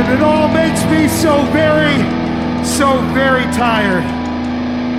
And it all makes me so very tired.